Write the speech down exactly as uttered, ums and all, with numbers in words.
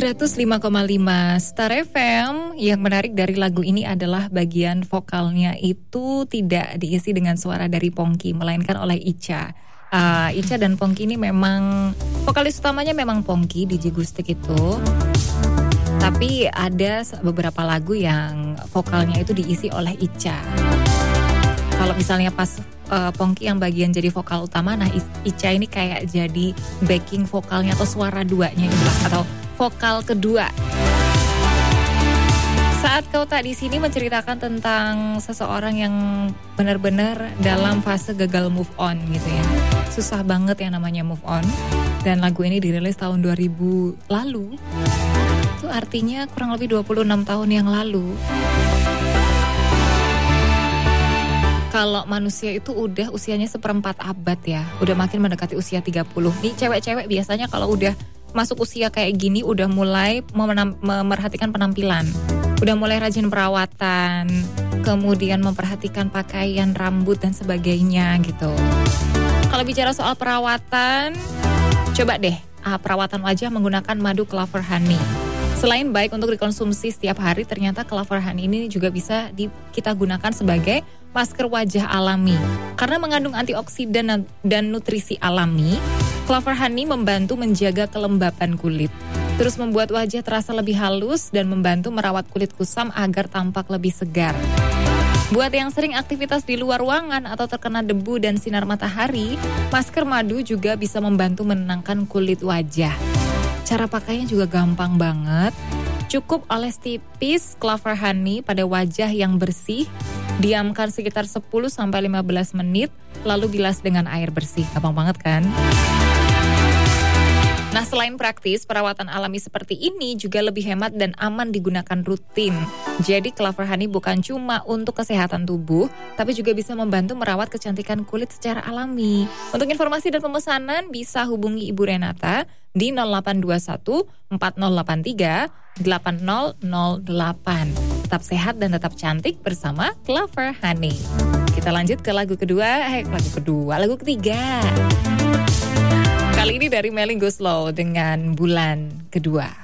seratus lima koma lima Star F M. Yang menarik dari lagu ini adalah bagian vokalnya itu tidak diisi dengan suara dari Pongky, melainkan oleh Icha. uh, Icha dan Pongky ini memang vokalis utamanya memang Pongky di Jigustik itu, tapi ada beberapa lagu yang vokalnya itu diisi oleh Icha. Kalau misalnya pas uh, Pongky yang bagian jadi vokal utama, nah Icha ini kayak jadi backing vokalnya atau suara duanya gitu lah, atau vokal kedua. Saat Kau Tak di Sini menceritakan tentang seseorang yang benar-benar dalam fase gagal move on gitu ya. Susah banget yang namanya move on. Dan lagu ini dirilis tahun dua ribu lalu. Itu artinya kurang lebih dua puluh enam tahun yang lalu. Kalau manusia itu udah usianya seperempat abad ya, udah makin mendekati usia tiga puluh. Nih cewek-cewek biasanya kalau udah masuk usia kayak gini udah mulai memenam, memerhatikan penampilan, udah mulai rajin perawatan, kemudian memperhatikan pakaian, rambut dan sebagainya gitu. Kalau bicara soal perawatan, coba deh ah, perawatan wajah menggunakan madu clover honey. Selain baik untuk dikonsumsi setiap hari, ternyata clover honey ini juga bisa di, kita gunakan sebagai masker wajah alami. Karena mengandung antioksidan dan nutrisi alami, clover honey membantu menjaga kelembapan kulit, terus membuat wajah terasa lebih halus dan membantu merawat kulit kusam agar tampak lebih segar. Buat yang sering aktivitas di luar ruangan atau terkena debu dan sinar matahari, masker madu juga bisa membantu menenangkan kulit wajah. Cara pakainya juga gampang banget. Cukup oles tipis clover honey pada wajah yang bersih, diamkan sekitar sepuluh sampai lima belas menit, lalu bilas dengan air bersih. Gampang banget kan? Nah, selain praktis, perawatan alami seperti ini juga lebih hemat dan aman digunakan rutin. Jadi clover honey bukan cuma untuk kesehatan tubuh, tapi juga bisa membantu merawat kecantikan kulit secara alami. Untuk informasi dan pemesanan bisa hubungi Ibu Renata di nol delapan dua satu empat nol delapan tiga delapan nol nol delapan. Tetap sehat dan tetap cantik bersama Clover Honey. Kita lanjut ke lagu kedua, eh lagu kedua, lagu ketiga. Kali ini dari Melly Guslow dengan Bulan Kedua.